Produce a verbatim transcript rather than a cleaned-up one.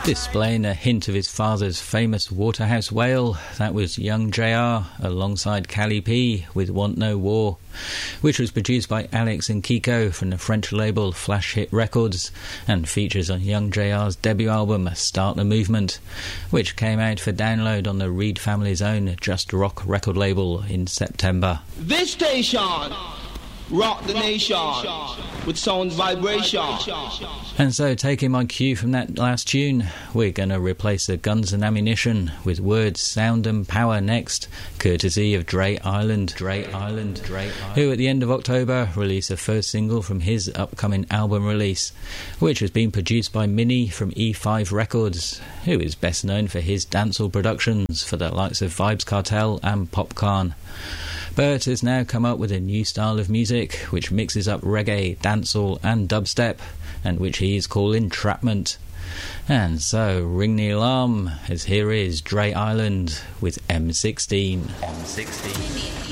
Displaying a hint of his father's famous Waterhouse wail, that was Young J R alongside Cali P with Want No War, which was produced by Alex and Kiko from the French label Flash Hit Records and features on Young J R's debut album Start the Movement, which came out for download on the Reed family's own Just Rock record label in September. This station rock the nation with sound vibration. And so, taking my cue from that last tune, we're going to replace the Guns and Ammunition with Words, Sound and Power next, courtesy of Dre Island, Dre Island, Dre Island, who at the end of October released the first single from his upcoming album release, which has been produced by Minnie from E five Records, who is best known for his dancehall productions for the likes of Vibes Cartel and Popcorn. Bert has now come up with a new style of music which mixes up reggae, dancehall and dubstep, and which he is calling Trapment. And so ring the alarm, as here is Dre Island with M sixteen. M sixteen.